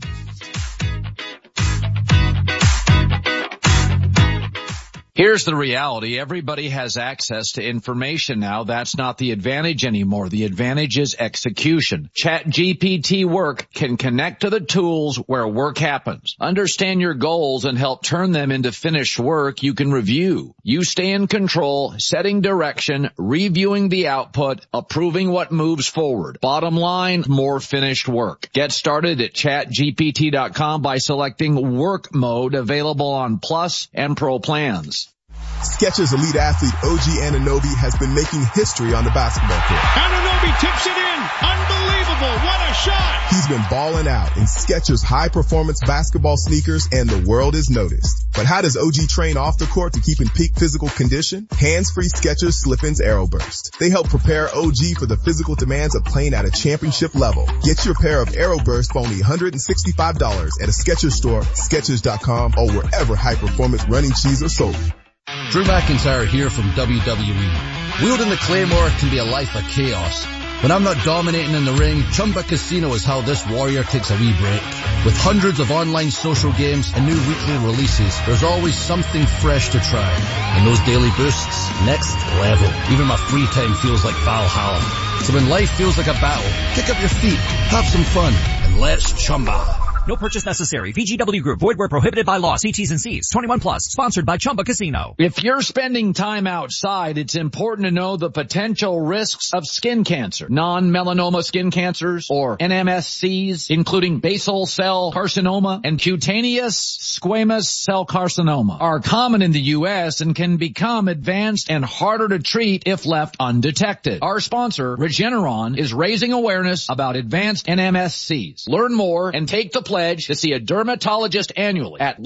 Here's the reality. Everybody has access to information now. That's not the advantage anymore. The advantage is execution. ChatGPT Work can connect to the tools where work happens. Understand your goals and help turn them into finished work you can review. You stay in control, setting direction, reviewing the output, approving what moves forward. Bottom line, more finished work. Get started at chatgpt.com by selecting work mode, available on Plus and Pro plans. Skechers elite athlete OG Anunoby has been making history on the basketball court. Anunoby tips it in. Unbelievable. What a shot. He's been balling out in Skechers high-performance basketball sneakers, and the world is noticed. But how does OG train off the court to keep in peak physical condition? Hands-free Skechers Slip-ins Aeroburst. They help prepare OG for the physical demands of playing at a championship level. Get your pair of Aeroburst for only $165 at a Skechers store, Skechers.com, or wherever high-performance running shoes are sold. Drew McIntyre here from WWE. Wielding the Claymore can be a life of chaos. When I'm not dominating in the ring, Chumba Casino is how this warrior takes a wee break. With hundreds of online social games and new weekly releases, there's always something fresh to try. And those daily boosts, next level. Even my free time feels like Valhalla. So when life feels like a battle, kick up your feet, have some fun, and let's Chumba. No purchase necessary. VGW Group. Void where prohibited by law. See T's and C's. 21 plus. Sponsored by Chumba Casino. If you're spending time outside, it's important to know the potential risks of skin cancer. Non-melanoma skin cancers, or NMSCs, including basal cell carcinoma and cutaneous squamous cell carcinoma, are common in the U.S. and can become advanced and harder to treat if left undetected. Our sponsor, Regeneron, is raising awareness about advanced NMSCs. Learn more and take the plunge pledge to see a dermatologist annually at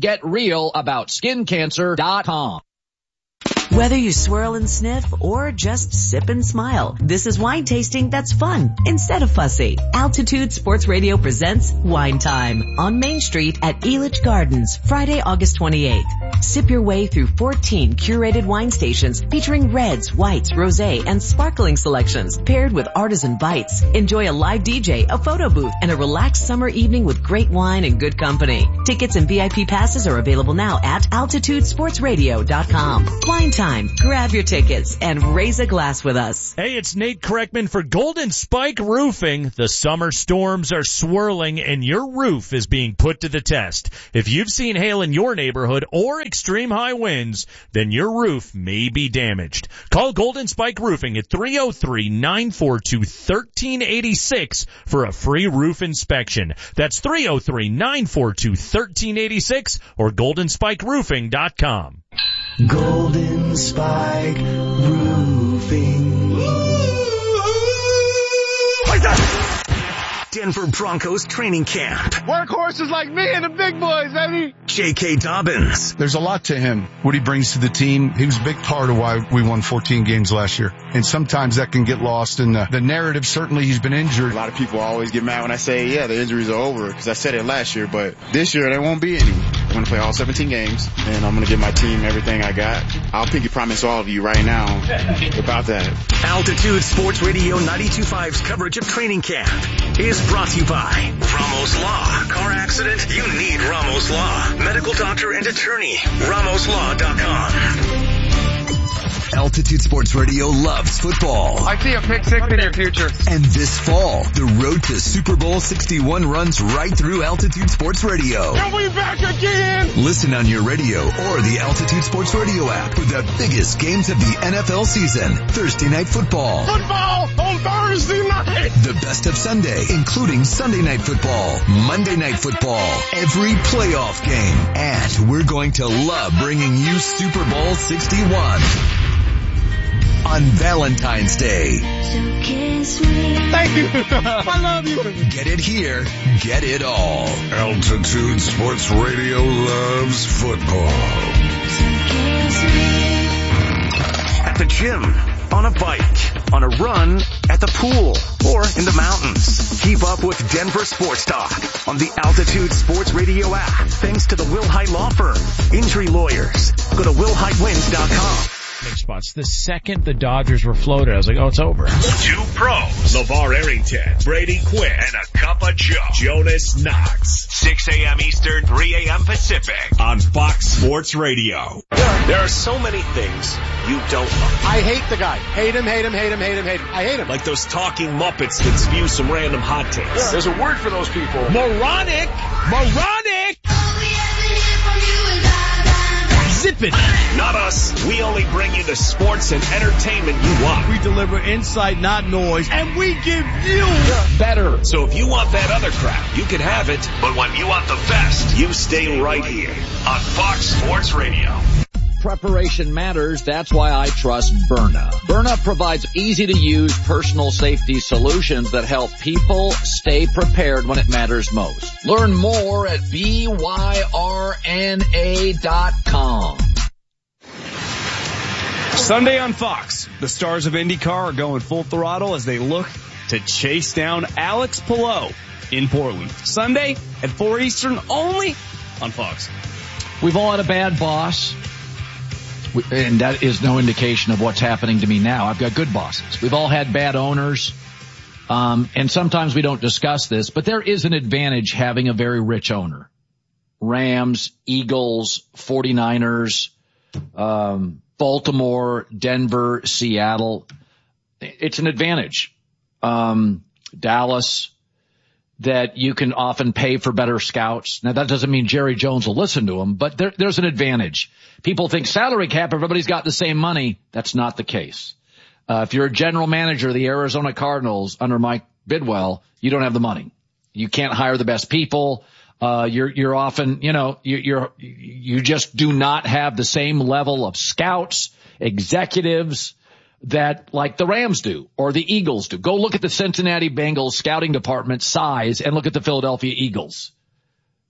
letsgetrealaboutSkinCancer.com. Whether you swirl and sniff or just sip and smile, this is wine tasting that's fun instead of fussy. Altitude Sports Radio presents Wine Time on Main Street at Elitch Gardens, Friday, August 28th. Sip your way through 14 curated wine stations featuring reds, whites, rosé, and sparkling selections paired with artisan bites. Enjoy a live DJ, a photo booth, and a relaxed summer evening with great wine and good company. Tickets and VIP passes are available now at altitudesportsradio.com. Wine Time. Grab your tickets and raise a glass with us. Hey, it's Nate Kreckman for Golden Spike Roofing. The summer storms are swirling and your roof is being put to the test. If you've seen hail in your neighborhood or extreme high winds, then your roof may be damaged. Call Golden Spike Roofing at 303-942-1386 for a free roof inspection. That's 303-942-1386 or goldenspikeroofing.com. Golden Spike Roofing. Denver Broncos training camp. Workhorses like me and the big boys, baby. J.K. Dobbins. There's a lot to him, what he brings to the team. He was a big part of why we won 14 games last year. And sometimes that can get lost in the narrative. Certainly he's been injured. A lot of people always get mad when I say, yeah, the injuries are over, because I said it last year, but this year there won't be any. I'm going to play all 17 games, and I'm going to give my team everything I got. I'll pinky promise all of you right now about that. Altitude Sports Radio 92.5's coverage of training camp is brought to you by Ramos Law. Car accident? You need Ramos Law. Medical doctor and attorney. RamosLaw.com. Altitude Sports Radio loves football. I see a pick six in your future. And this fall, the road to Super Bowl 61 runs right through Altitude Sports Radio. And we back again! Listen on your radio or the Altitude Sports Radio app for the biggest games of the NFL season. Thursday Night Football. Football on Thursday night! The best of Sunday, including Sunday Night Football, Monday Night Football, every playoff game. And we're going to love bringing you Super Bowl 61. On Valentine's Day. Thank you. I love you. Get it here. Get it all. Altitude Sports Radio loves football. At the gym, on a bike, on a run, at the pool, or in the mountains. Keep up with Denver Sports Talk on the Altitude Sports Radio app. Thanks to the Will Hite Law Firm. Injury lawyers. Go to willhitewins.com. Spots. The second the Dodgers were floated, I was like, oh, it's over. Two pros. LeVar Arrington, Brady Quinn, and a cup of Joe. Jonas Knox. 6 a.m. Eastern, 3 a.m. Pacific. On Fox Sports Radio. There are so many things you don't love. I hate the guy. Hate him, hate him, hate him, hate him, hate him. I hate him. Like those talking Muppets that spew some random hot takes. Yeah. There's a word for those people. Moronic! Moronic! Zip it! Not us. We only bring you the sports and entertainment you want. We deliver insight, not noise, and we give you better. So if you want that other crap, you can have it. But when you want the best, you stay right here on Fox Sports Radio. Preparation matters. That's why I trust Byrna. Byrna provides easy-to-use personal safety solutions that help people stay prepared when it matters most. Learn more at byrna.com. Sunday on Fox, the stars of IndyCar are going full throttle as they look to chase down Alex Palou in Portland. Sunday at 4 Eastern only on Fox. We've all had a bad boss. And that is no indication of what's happening to me now. I've got good bosses. We've all had bad owners. And sometimes we don't discuss this, but there is an advantage having a very rich owner. Rams, Eagles, 49ers, Baltimore, Denver, Seattle. It's an advantage. Dallas, that you can often pay for better scouts. Now that doesn't mean Jerry Jones will listen to them, but there's an advantage. People think salary cap, everybody's got the same money. That's not the case. If you're a general manager of the Arizona Cardinals under Mike Bidwell, you don't have the money. You can't hire the best people. You're often, you just do not have the same level of scouts, executives that like the Rams do or the Eagles do. Go look at the Cincinnati Bengals scouting department size and look at the Philadelphia Eagles.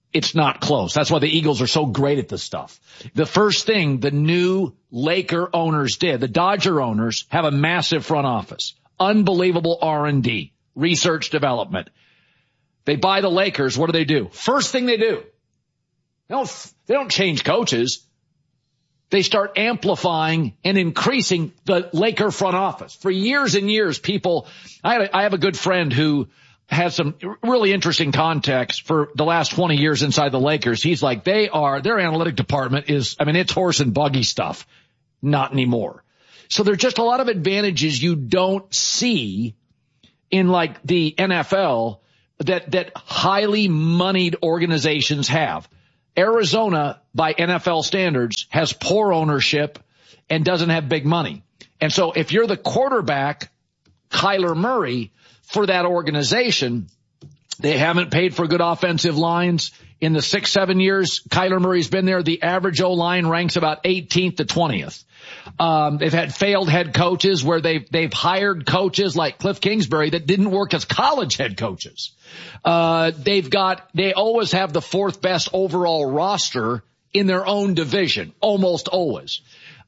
it's not close. That's why the Eagles are so great at this stuff. The first thing the new Laker owners did, the Dodger owners have a massive front office, unbelievable R&D, research development. They buy the Lakers. What do? First thing they do, they don't change coaches. They start amplifying and increasing the Laker front office. For years and years, I have a good friend who has some really interesting context for the last 20 years inside the Lakers. He's like, their analytic department it's horse and buggy stuff. Not anymore. So there's just a lot of advantages you don't see in like the NFL that highly moneyed organizations have. Arizona, by NFL standards, has poor ownership and doesn't have big money. And so if you're the quarterback, Kyler Murray, for that organization, they haven't paid for good offensive lines. In the 6-7 years Kyler Murray's been there, the average O-line ranks about 18th to 20th. They've had failed head coaches where they've hired coaches like Cliff Kingsbury that didn't work as college head coaches. They always have the fourth best overall roster in their own division, almost always.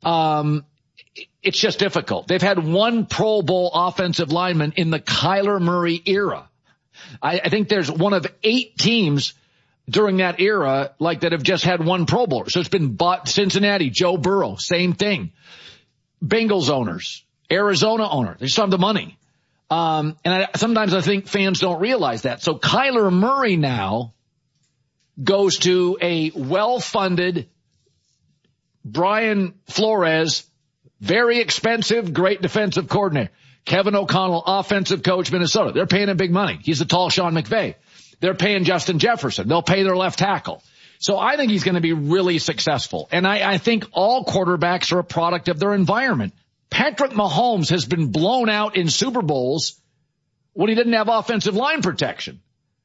It's just difficult. They've had one Pro Bowl offensive lineman in the Kyler Murray era. I think there's one of 8 teams during that era like that have just had one Pro Bowler. So it's been Cincinnati, Joe Burrow, same thing. Bengals owners, Arizona owner, they just don't have the money. Sometimes I think fans don't realize that. So Kyler Murray now goes to a well-funded Brian Flores, very expensive, great defensive coordinator. Kevin O'Connell, offensive coach, Minnesota. They're paying him big money. He's the tall Sean McVay. They're paying Justin Jefferson. They'll pay their left tackle. So I think he's going to be really successful. And I think all quarterbacks are a product of their environment. Patrick Mahomes has been blown out in Super Bowls when he didn't have offensive line protection.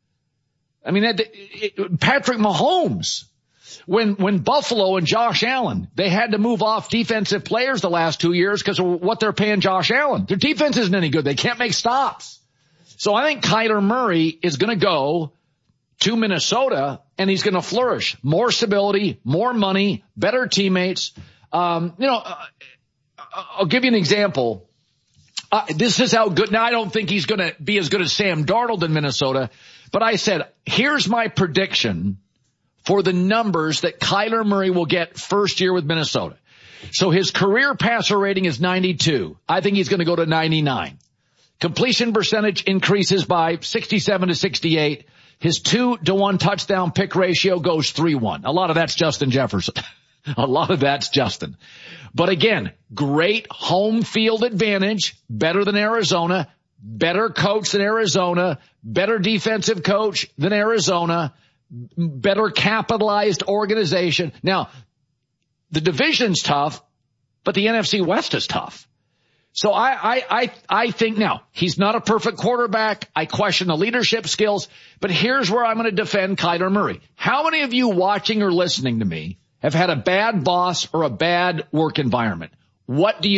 Patrick Mahomes, when Buffalo and Josh Allen, they had to move off defensive players the last 2 years because of what they're paying Josh Allen. Their defense isn't any good. They can't make stops. So I think Kyler Murray is going to go to Minnesota and he's going to flourish. More stability, more money, better teammates. I'll give you an example. This is how good. Now, I don't think he's going to be as good as Sam Darnold in Minnesota, but I said, here's my prediction for the numbers that Kyler Murray will get first year with Minnesota. So his career passer rating is 92. I think he's going to go to 99. Completion percentage increases by 67 to 68. His 2-to-1 touchdown pick ratio goes 3-1. A lot of that's Justin Jefferson. A lot of that's Justin. But again, great home field advantage, better than Arizona, better coach than Arizona, better defensive coach than Arizona, better capitalized organization. Now, the division's tough, but the NFC West is tough. So I think now he's not a perfect quarterback. I question the leadership skills, but here's where I'm going to defend Kyler Murray. How many of you watching or listening to me have had a bad boss or a bad work environment? What do?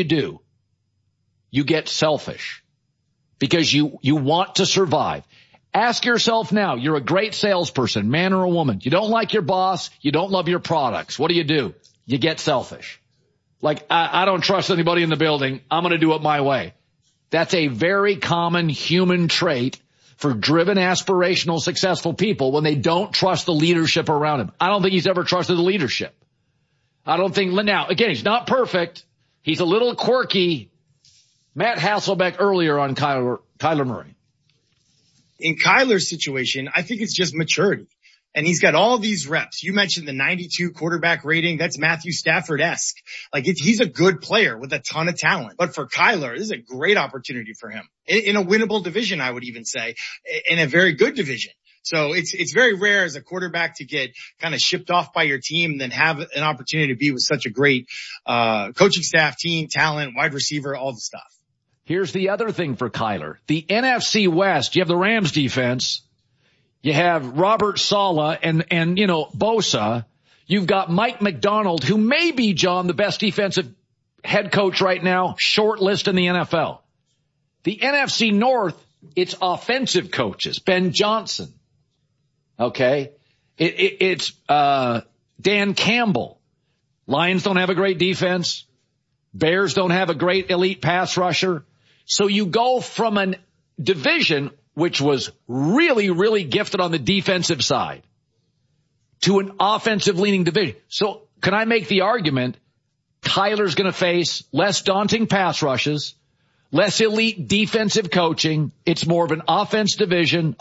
You get selfish because you want to survive. Ask yourself now, you're a great salesperson, man or a woman. You don't like your boss. You don't love your products. What do? You get selfish. Like, I don't trust anybody in the building. I'm going to do it my way. That's a very common human trait for driven, aspirational, successful people when they don't trust the leadership around him. I don't think he's ever trusted the leadership. I don't think, now, again, he's not perfect. He's a little quirky. Matt Hasselbeck earlier on Kyler Murray. In Kyler's situation, I think it's just maturity. And he's got all these reps. You mentioned the 92 quarterback rating. That's Matthew Stafford-esque. He's a good player with a ton of talent. But for Kyler, this is a great opportunity for him. In a winnable division, I would even say. In a very good division. So it's very rare as a quarterback to get kind of shipped off by your team and then have an opportunity to be with such a great coaching staff, team, talent, wide receiver, all the stuff. Here's the other thing for Kyler. The NFC West, you have the Rams defense. You have Robert Saleh and Bosa. You've got Mike McDonald, who may be, John, the best defensive head coach right now, short list in the NFL. The NFC North, it's offensive coaches. Ben Johnson. Okay. It's Dan Campbell. Lions don't have a great defense. Bears don't have a great elite pass rusher. So you go from a division which was really, really gifted on the defensive side to an offensive leaning division. So can I make the argument Kyler's going to face less daunting pass rushes, less elite defensive coaching. It's more of an offensive division,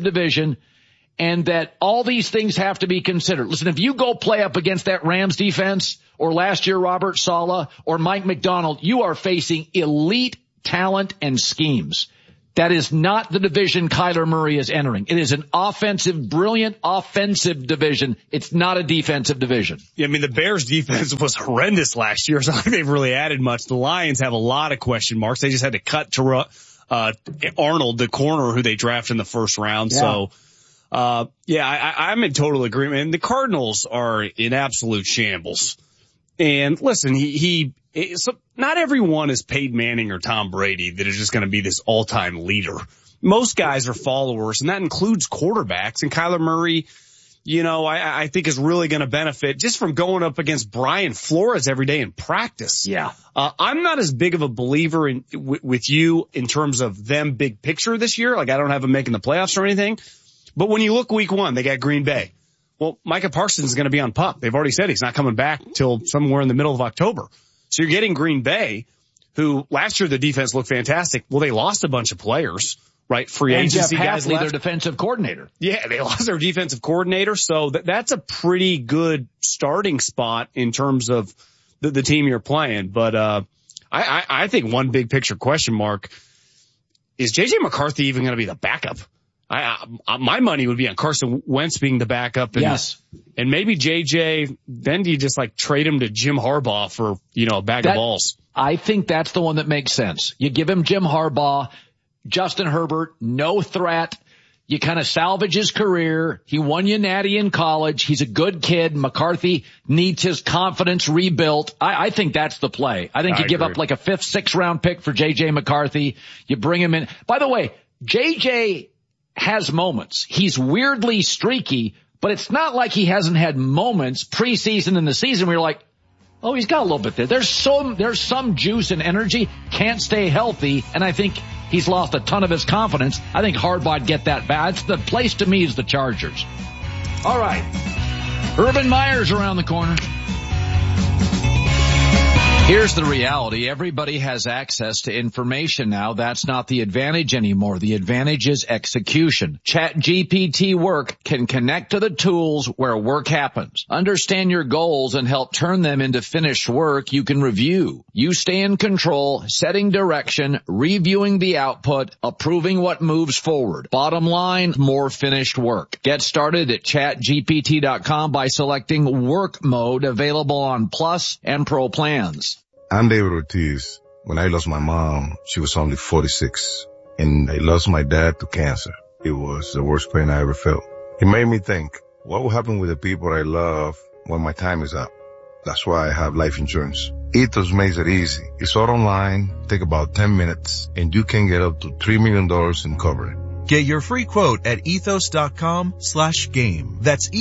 and that all these things have to be considered. Listen, if you go play up against that Rams defense or last year Robert Saleh or Mike McDonald, you are facing elite talent and schemes. That is not the division Kyler Murray is entering. It is an offensive, brilliant offensive division. It's not a defensive division. Yeah, I mean, the Bears defense was horrendous last year. It's not like they've really added much. The Lions have a lot of question marks. They just had to cut to Arnold, the corner who they drafted in the first round. Yeah. So, I'm in total agreement. And the Cardinals are in absolute shambles. And listen, so not everyone is Peyton Manning or Tom Brady that is just going to be this all-time leader. Most guys are followers, and that includes quarterbacks. And Kyler Murray, I think is really going to benefit just from going up against Brian Flores every day in practice. Yeah. I'm not as big of a believer with you in terms of them big picture this year. Like, I don't have them making the playoffs or anything. But when you look week 1, they got Green Bay. Well, Micah Parsons is going to be on PUP. They've already said he's not coming back till somewhere in the middle of October. So you're getting Green Bay, who last year the defense looked fantastic. Well, they lost a bunch of players, right? Free agency guys left. Their defensive coordinator. Yeah, they lost their defensive coordinator. So that's a pretty good starting spot in terms of the team you're playing. But I think one big picture question mark is J.J. McCarthy even going to be the backup? My money would be on Carson Wentz being the backup. And maybe JJ, then do you just trade him to Jim Harbaugh for, a bag of balls? I think that's the one that makes sense. You give him Jim Harbaugh, Justin Herbert, no threat. You kind of salvage his career. He won you Natty in college. He's a good kid. McCarthy needs his confidence rebuilt. I think that's the play. I think you give up like a 5th, 6th round pick for JJ McCarthy. You bring him in. By the way, JJ has moments. He's weirdly streaky, but it's not like he hasn't had moments preseason and the season where you're like, oh, he's got a little bit there. There's some juice and energy, can't stay healthy, and I think he's lost a ton of his confidence. I think Harbaugh'd get that bad. The place to me is the Chargers. All right. Urban Meyer's around the corner. Here's the reality. Everybody has access to information now. That's not the advantage anymore. The advantage is execution. ChatGPT Work can connect to the tools where work happens. Understand your goals and help turn them into finished work you can review. You stay in control, setting direction, reviewing the output, approving what moves forward. Bottom line, more finished work. Get started at chatgpt.com by selecting work mode, available on Plus and Pro plans. I'm David Ortiz. When I lost my mom, she was only 46, and I lost my dad to cancer. It was the worst pain I ever felt. It made me think, what will happen with the people I love when my time is up? That's why I have life insurance. Ethos makes it easy. It's all online, take about 10 minutes, and you can get up to $3 million in coverage. Get your free quote at ethos.com/game. That's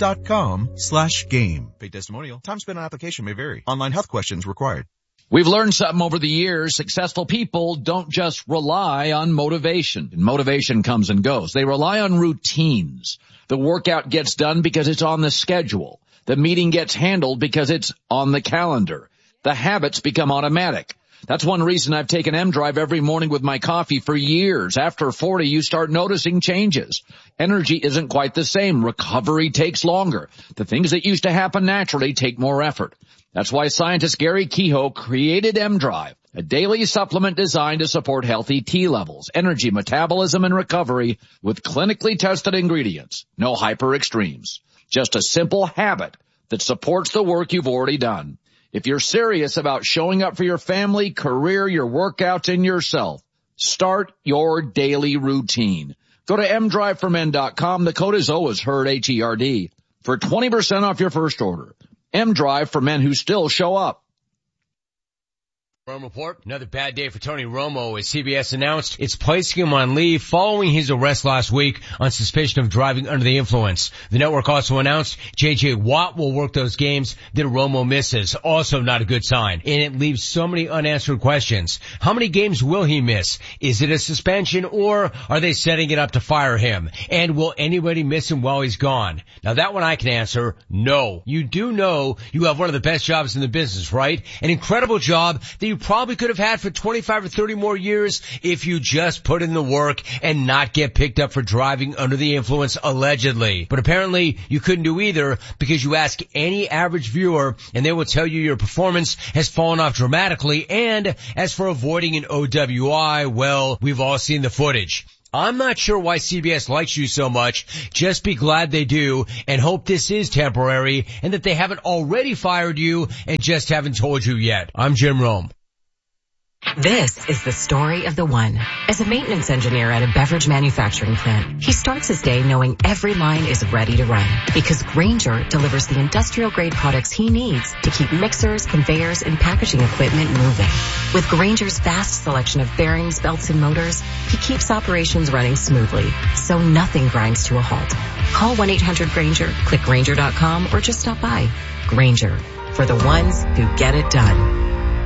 ethos.com/game. Paid testimonial. Time spent on application may vary. Online health questions required. We've learned something over the years. Successful people don't just rely on motivation. Motivation comes and goes. They rely on routines. The workout gets done because it's on the schedule. The meeting gets handled because it's on the calendar. The habits become automatic. That's one reason I've taken M-Drive every morning with my coffee for years. After 40, you start noticing changes. Energy isn't quite the same. Recovery takes longer. The things that used to happen naturally take more effort. That's why scientist Gary Kehoe created M-Drive, a daily supplement designed to support healthy T levels, energy, metabolism, and recovery with clinically tested ingredients. No hyper extremes. Just a simple habit that supports the work you've already done. If you're serious about showing up for your family, career, your workouts, and yourself, start your daily routine. Go to mdriveformen.com. The code is always HERD, H-E-R-D, for 20% off your first order. M-Drive for men who still show up. Rome Report. Another bad day for Tony Romo as CBS announced it's placing him on leave following his arrest last week on suspicion of driving under the influence. The network also announced J.J. Watt will work those games that Romo misses. Also not a good sign. And it leaves so many unanswered questions. How many games will he miss? Is it a suspension or are they setting it up to fire him? And will anybody miss him while he's gone? Now that one I can answer, no. You do know you have one of the best jobs in the business, right? An incredible job that you probably could have had for 25 or 30 more years if you just put in the work and not get picked up for driving under the influence allegedly. But apparently you couldn't do either because you ask any average viewer and they will tell you your performance has fallen off dramatically. And as for avoiding an OWI, well, we've all seen the footage. I'm not sure why CBS likes you so much. Just be glad they do and hope this is temporary and that they haven't already fired you and just haven't told you yet. I'm Jim Rome. This is the story of the one. As a maintenance engineer at a beverage manufacturing plant, he starts his day knowing every line is ready to run because Grainger delivers the industrial-grade products he needs to keep mixers, conveyors, and packaging equipment moving. With Grainger's vast selection of bearings, belts, and motors, he keeps operations running smoothly, so nothing grinds to a halt. Call 1-800-GRAINGER, click Grainger.com, or just stop by. Grainger, for the ones who get it done.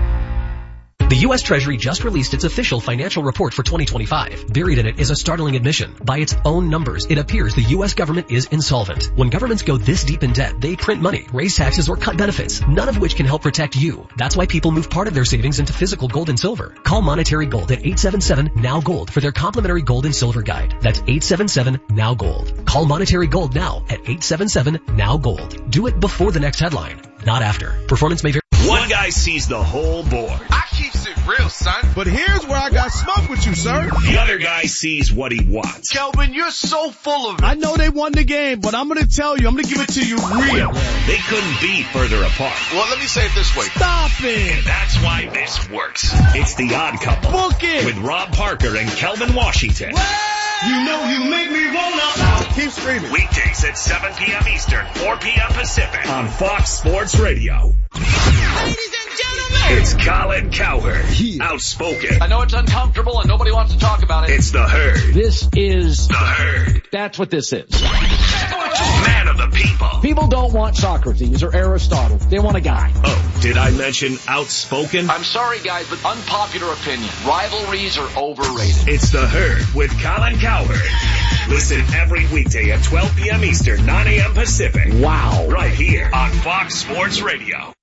The U.S. Treasury just released its official financial report for 2025. Buried in it is a startling admission. By its own numbers, it appears the U.S. government is insolvent. When governments go this deep in debt, they print money, raise taxes, or cut benefits, none of which can help protect you. That's why people move part of their savings into physical gold and silver. Call Monetary Gold at 877-NOW-GOLD for their complimentary gold and silver guide. That's 877-NOW-GOLD. Call Monetary Gold now at 877-NOW-GOLD. Do it before the next headline, not after. Performance may vary. One guy sees the whole board. I keeps it real, son. But here's where I got smoke with you, sir. The other guy sees what he wants. Kelvin, you're so full of it. I know they won the game, but I'm going to tell you, I'm going to give it to you real. They couldn't be further apart. Well, let me say it this way. Stop it. And that's why this works. It's The Odd Couple. Book it. With Rob Parker and Kelvin Washington. You know you make me wanna. Keep screaming. Weekdays at 7 p.m. Eastern, 4 p.m. Pacific on Fox Sports Radio. Ladies and gentlemen, it's Colin Cowherd. Outspoken. I know it's uncomfortable and nobody wants to talk about it. It's The Herd. This is The Herd. That's what this is. Man of the people. People don't want Socrates or Aristotle. They want a guy. Oh, did I mention outspoken? I'm sorry, guys, but unpopular opinion. Rivalries are overrated. It's The Herd with Colin Cowherd. Listen every weekday at 12 p.m. Eastern, 9 a.m. Pacific. Wow. Right here on Fox Sports Radio.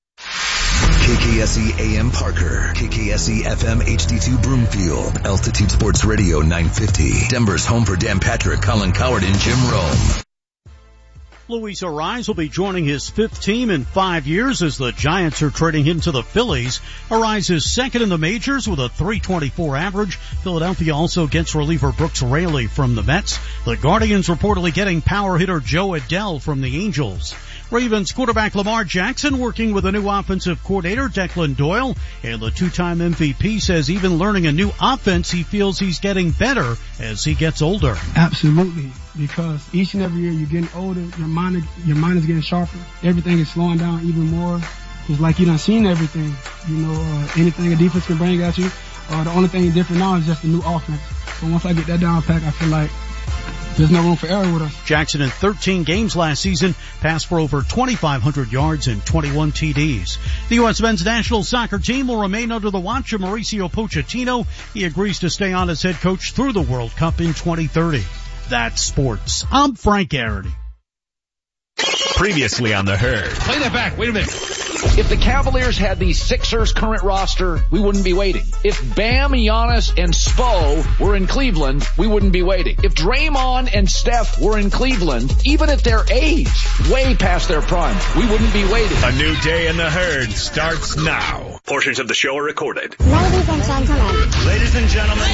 KKSE AM Parker, KKSE FM HD2 Broomfield, Altitude Sports Radio 950, Denver's home for Dan Patrick, Colin Cowherd, and Jim Rome. Luis Arraez will be joining his fifth team in 5 years as the Giants are trading him to the Phillies. Arraez is second in the majors with a .324 average. Philadelphia also gets reliever Brooks Raley from the Mets. The Guardians reportedly getting power hitter Joe Adell from the Angels. Ravens quarterback Lamar Jackson working with a new offensive coordinator, Declan Doyle, and the two-time MVP says even learning a new offense, he feels he's getting better as he gets older. Absolutely, because each and every year you're getting older, your mind is getting sharper. Everything is slowing down even more. It's like you done seen everything. You know, anything a defense can bring at you. The only thing different now is just the new offense. So once I get that down pat, I feel like there's no room for error with us. Jackson in 13 games last season passed for over 2,500 yards and 21 TDs. The U.S. men's national soccer team will remain under the watch of Mauricio Pochettino. He agrees to stay on as head coach through the World Cup in 2030. That's sports. I'm Frank Garrity. Previously on The Herd. Play that back. Wait a minute. If the Cavaliers had the Sixers' current roster, we wouldn't be waiting. If Bam, Giannis, and Spo were in Cleveland, we wouldn't be waiting. If Draymond and Steph were in Cleveland, even at their age, way past their prime, we wouldn't be waiting. A new day in The Herd starts now. Portions of the show are recorded. Ladies and gentlemen. Ladies and gentlemen.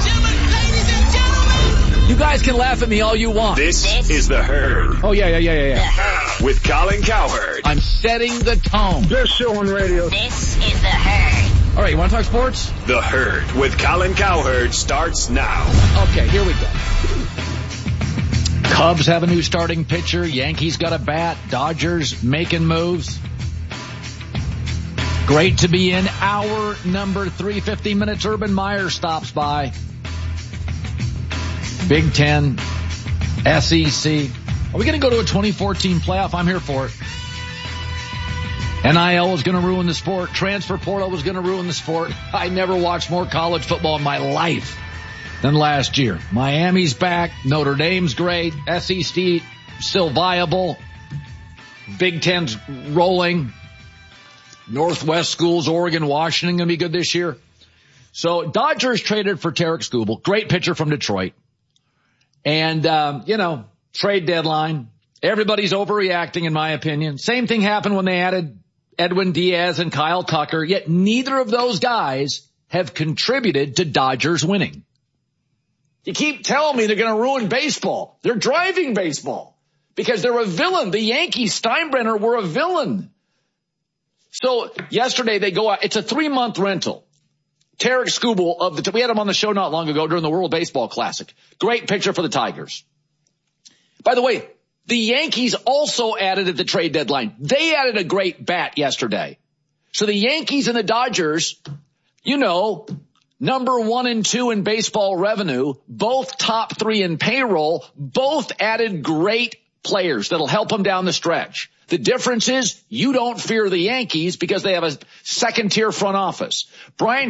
You guys can laugh at me all you want. This is The Herd. Oh, yeah. The Herd. With Colin Cowherd. I'm setting the tone. This show on radio. This is The Herd. All right, you want to talk sports? The Herd with Colin Cowherd starts now. Okay, here we go. Cubs have a new starting pitcher. Yankees got a bat. Dodgers making moves. Great to be in hour number 350 minutes. Urban Meyer stops by. Big Ten, SEC. Are we going to go to a 2014 playoff? I'm here for it. NIL was going to ruin the sport. Transfer portal was going to ruin the sport. I never watched more college football in my life than last year. Miami's back. Notre Dame's great. SEC still viable. Big Ten's rolling. Northwest schools, Oregon, Washington going to be good this year. So Dodgers traded for Tarek Skubal. Great pitcher from Detroit. And, trade deadline. Everybody's overreacting in my opinion. Same thing happened when they added Edwin Diaz and Kyle Tucker, yet neither of those guys have contributed to Dodgers winning. You keep telling me they're going to ruin baseball. They're driving baseball because they're a villain. The Yankees, Steinbrenner, were a villain. So yesterday they go out. It's a 3-month rental. Tarek Skubal we had him on the show not long ago during the World Baseball Classic. Great pitcher for the Tigers. By the way, the Yankees also added at the trade deadline. They added a great bat yesterday. So the Yankees and the Dodgers, number 1 and 2 in baseball revenue, both top 3 in payroll, both added great players that'll help them down the stretch. The difference is you don't fear the Yankees because they have a second-tier front office. Brian